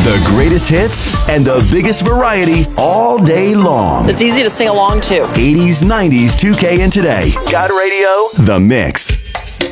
The greatest hits and the biggest variety all day long. It's easy to sing along to. 80s, 90s, 2K, and today. God Radio, The Mix.